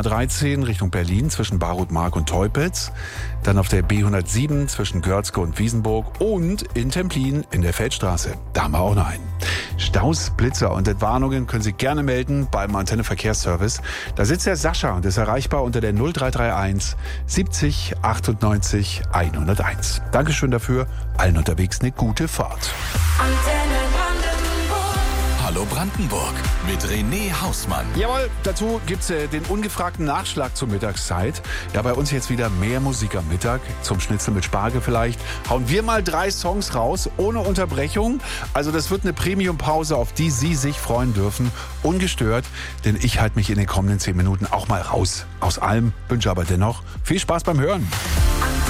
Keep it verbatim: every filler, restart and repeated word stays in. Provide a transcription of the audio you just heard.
dreizehn Richtung Berlin zwischen Barutmark und Teupitz. Dann auf der B hundertsieben zwischen Görzke und Wiesenburg und in Templin in der Feldstraße. Da haben wir auch noch einen. Staus, Blitzer und Entwarnungen können Sie gerne melden beim Antenne Verkehrsservice. Da sitzt der Sascha und ist erreichbar unter der null drei drei eins siebzig achtundneunzig hunderteins. Dankeschön dafür. Allen unterwegs eine gute Fahrt. Antenne Brandenburg. Hallo Brandenburg mit René Hausmann. Jawohl, dazu gibt's äh, den ungefragten Nachschlag zur Mittagszeit. Ja, bei uns jetzt wieder mehr Musik am Mittag. Zum Schnitzel mit Spargel vielleicht. Hauen wir mal drei Songs raus, ohne Unterbrechung. Also das wird eine Premium-Pause, auf die Sie sich freuen dürfen. Ungestört, denn ich halte mich in den kommenden zehn Minuten auch mal raus. Aus allem, wünsche aber dennoch viel Spaß beim Hören.